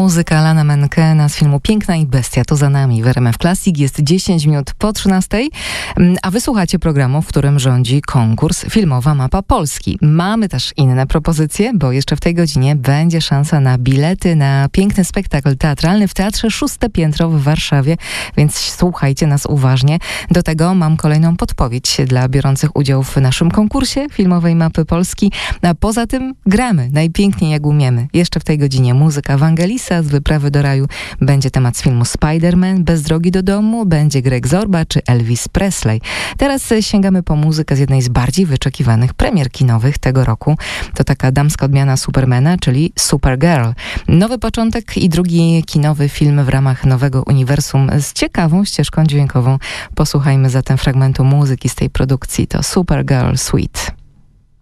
Muzyka Alana Menkena z filmu Piękna i Bestia to za nami. W RMF Classic jest 10 minut po 13, a wysłuchacie programu, w którym rządzi konkurs Filmowa Mapa Polski. Mamy też inne propozycje, bo jeszcze w tej godzinie będzie szansa na bilety na piękny spektakl teatralny w Teatrze Szóste Piętro w Warszawie, więc słuchajcie nas uważnie. Do tego mam kolejną podpowiedź dla biorących udział w naszym konkursie Filmowej Mapy Polski. A poza tym gramy najpiękniej jak umiemy. Jeszcze w tej godzinie muzyka Wangelisa z Wyprawy do raju. Będzie temat z filmu Spider-Man, Bez drogi do domu, będzie Greg Zorba czy Elvis Presley. Teraz sięgamy po muzykę z jednej z bardziej wyczekiwanych premier kinowych tego roku. To taka damska odmiana Supermana, czyli Supergirl. Nowy początek i drugi kinowy film w ramach nowego uniwersum z ciekawą ścieżką dźwiękową. Posłuchajmy zatem fragmentu muzyki z tej produkcji. To Supergirl Suite.